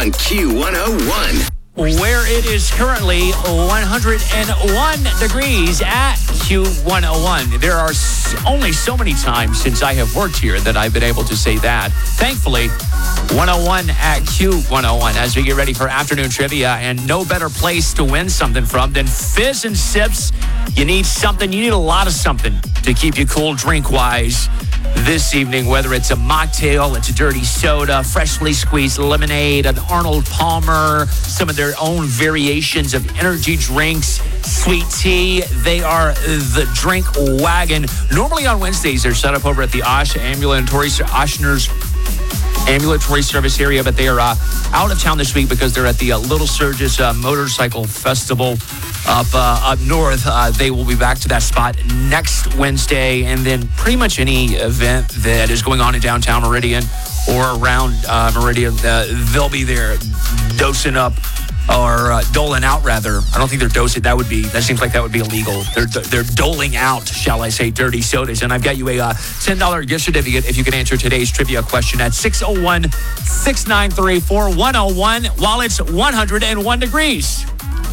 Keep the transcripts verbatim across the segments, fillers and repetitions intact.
on Q one oh one. Where it is currently one hundred one degrees at Q one oh one. There are only so many times since I have worked here that I've been able to say that. Thankfully, one oh one at Q one oh one as we get ready for afternoon trivia, and no better place to win something from than Fizz and Sips. You need something, you need a lot of something to keep you cool drink-wise this evening, whether it's a mocktail, it's a dirty soda, freshly squeezed lemonade, an Arnold Palmer, some of their own variations of energy drinks, sweet tea. They are the drink wagon. Normally on Wednesdays, they're set up over at the Osh Ambulatory Oshner's Ambulatory Service area, but they are uh, out of town this week because they're at the uh, Little Surges uh, Motorcycle Festival up uh, up north. Uh, they will be back to that spot next Wednesday, and then pretty much any event that is going on in downtown Meridian or around uh, Meridian, uh, they'll be there dosing up or uh, doling out, rather. I don't think they're dosing. That would be, that seems like that would be illegal. They're they're doling out, shall I say, dirty sodas. And I've got you a uh, ten dollars gift certificate if you can answer today's trivia question at six oh one, six nine three, four one oh one while it's one hundred one degrees.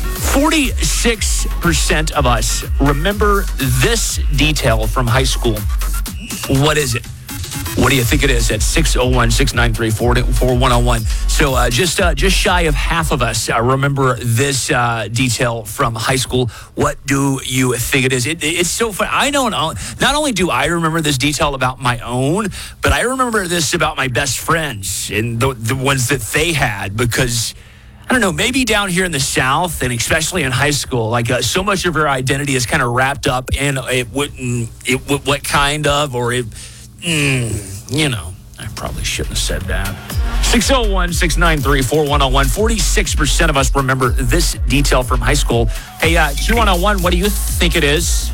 forty-six percent of us remember this detail from high school. What is it? What do you think it is at six oh one, six nine three, four one oh one? So uh, just uh, just shy of half of us uh, remember this uh, detail from high school. What do you think it is? It, it's so fun. I know not only do I remember this detail about my own, but I remember this about my best friends and the, the ones that they had, because I don't know, maybe down here in the South, and especially in high school, like uh, so much of our identity is kind of wrapped up in it wouldn't, it what kind of, or it, mm, you know, I probably shouldn't have said that. six oh one, six nine three, four one oh one. forty-six percent of us remember this detail from high school. Hey, uh, Q one oh one, what do you think it is?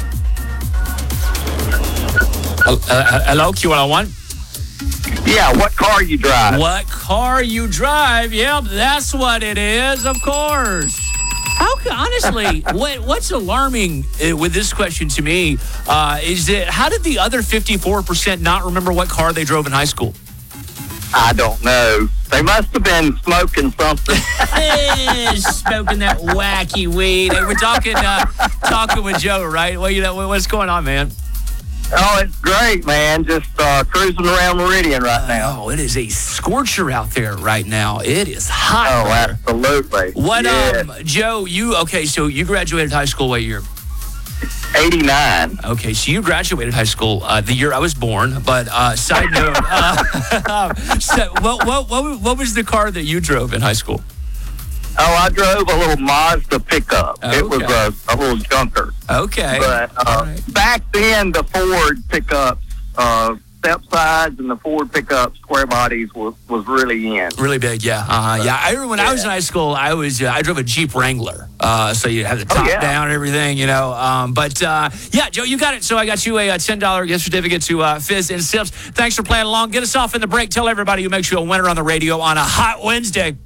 Uh, uh, hello, Q one oh one? Yeah, what car you drive? What car you drive? Yep, that's what it is, of course. How honestly, what, what's alarming with this question to me uh, is that how did the other fifty-four percent not remember what car they drove in high school? I don't know. They must have been smoking something. Smoking that wacky weed. Hey, we're talking uh, talking with Joe, right? Well, you know, what's going on, man? Oh, it's great, man. Just uh, cruising around Meridian right now. Oh, it is a scorcher out there right now. It is hot. Oh, there. Absolutely. What, yes. um, Joe, you, okay, so you graduated high school what year? eighty-nine. Okay, so you graduated high school uh, the year I was born, but uh, side note, uh, so what, what, what, what was the car that you drove in high school? Oh, I drove a little Mazda pickup. Okay. It was a, a little junker. Okay. But uh, right. back then, the Ford pickups, uh, step sides and the Ford pickup square bodies was, was really in. Really big, yeah. Uh, yeah, I remember when yeah. I was in high school, I was uh, I drove a Jeep Wrangler. Uh, so you have the top oh, yeah. down and everything, you know. Um, but, uh, yeah, Joe, you got it. So I got you a, a ten dollars gift certificate to uh, Fizz and Sips. Thanks for playing along. Get us off in the break. Tell everybody who makes you a winner on the radio on a hot Wednesday.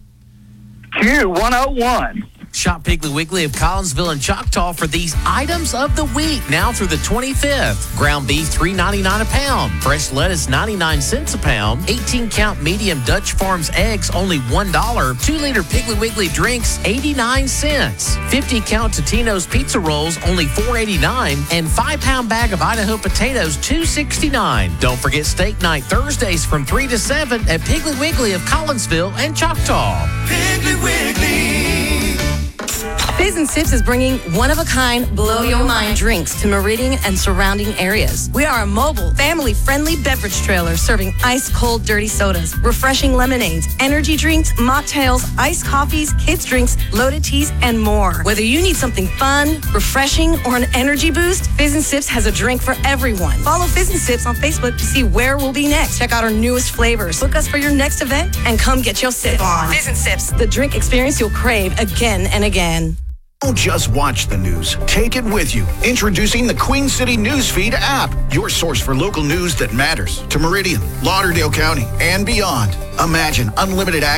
Q one oh one. Shop Piggly Wiggly of Collinsville and Choctaw for these items of the week now through the twenty-fifth. Ground beef, three ninety-nine a pound. Fresh lettuce, ninety-nine cents a pound. eighteen count medium Dutch Farms eggs, only one dollar. two liter Piggly Wiggly drinks, eighty-nine cents. fifty count Totino's pizza rolls, only four eighty-nine. And five pound bag of Idaho potatoes, two sixty-nine. Don't forget steak night Thursdays from three to seven at Piggly Wiggly of Collinsville and Choctaw. Piggly Wiggly. Fizz and Sips is bringing one-of-a-kind, blow-your-mind drinks to Meridian and surrounding areas. We are a mobile, family-friendly beverage trailer serving ice-cold dirty sodas, refreshing lemonades, energy drinks, mocktails, iced coffees, kids' drinks, loaded teas, and more. Whether you need something fun, refreshing, or an energy boost, Fizz and Sips has a drink for everyone. Follow Fizz and Sips on Facebook to see where we'll be next. Check out our newest flavors. Book us for your next event and come get your sip on. Fizz and Sips, the drink experience you'll crave again and again. Don't just watch the news. Take it with you. Introducing the Queen City Newsfeed app, your source for local news that matters to Meridian, Lauderdale County, and beyond. Imagine unlimited access